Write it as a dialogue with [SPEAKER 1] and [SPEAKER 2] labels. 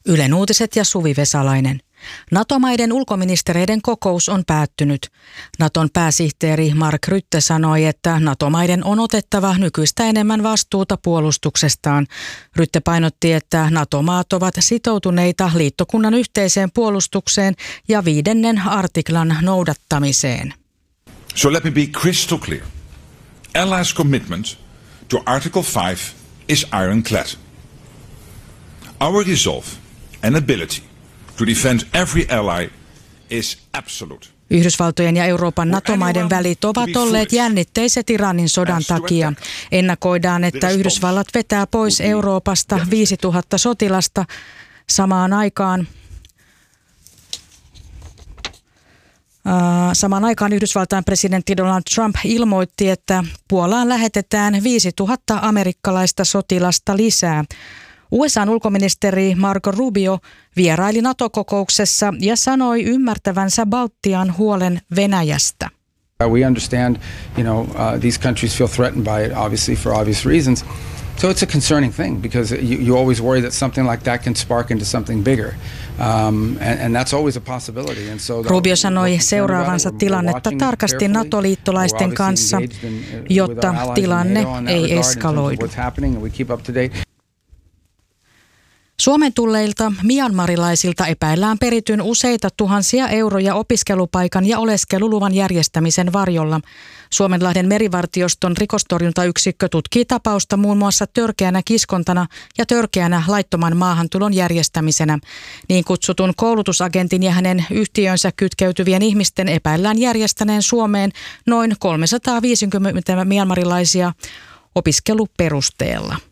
[SPEAKER 1] Ylen uutiset ja Suvi Vesalainen. NATO-maiden ulkoministereiden kokous on päättynyt. Naton pääsihteeri Mark Rutte sanoi, että NATO-maiden on otettava nykyistä enemmän vastuuta puolustuksestaan. Rutte painotti, että NATO-maat ovat sitoutuneita liittokunnan yhteiseen puolustukseen ja 5. artiklan noudattamiseen.
[SPEAKER 2] So let me be crystal clear. Allies' commitment to Article 5 is ironclad. Our resolve and ability to defend every ally is absolute.
[SPEAKER 1] Yhdysvaltojen ja Euroopan NATO-maiden välit ovat olleet jännitteiset Iranin sodan takia. Ennakoidaan, että Yhdysvallat vetää pois Euroopasta 5000 sotilasta. Samaan aikaan Yhdysvaltain presidentti Donald Trump ilmoitti, että Puolaan lähetetään 5000 amerikkalaista sotilasta lisää. USA:n ulkoministeri Marco Rubio vieraili NATO-kokouksessa ja sanoi ymmärtävänsä Baltian huolen Venäjästä.
[SPEAKER 3] We understand, these countries feel threatened by it, obviously for obvious reasons. So it's a concerning thing because you always worry that something like that can spark into something bigger, and that's always a possibility. And so
[SPEAKER 1] Rubio sanoi seuraavansa tilannetta tarkasti NATO-liittolaisten kanssa, jotta tilanne ei eskaloidu. Suomen tulleilta myanmarilaisilta epäillään perityn useita tuhansia euroja opiskelupaikan ja oleskeluluvan järjestämisen varjolla. Suomenlahden merivartioston rikostorjuntayksikkö tutkii tapausta muun muassa törkeänä kiskontana ja törkeänä laittoman maahantulon järjestämisenä. Niin kutsutun koulutusagentin ja hänen yhtiönsä kytkeytyvien ihmisten epäillään järjestäneen Suomeen noin 350 myanmarilaisia opiskeluperusteella.